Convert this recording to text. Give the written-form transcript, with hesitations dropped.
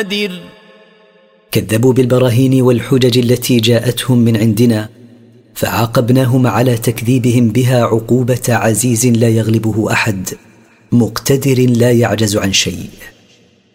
كذبوا بالبراهين والحجج التي جاءتهم من عندنا، فعاقبناهم على تكذيبهم بها عقوبة عزيز لا يغلبه أحد، مقتدر لا يعجز عن شيء.